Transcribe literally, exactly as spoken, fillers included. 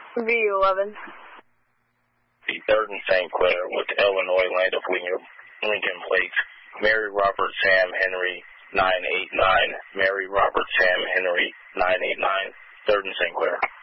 V eleven. The third and Saint Clair with Illinois Land of Lincoln plates. Mary Robert Sam Henry nine eight nine. Mary Robert Sam Henry nine eight nine. Third and Saint Clair.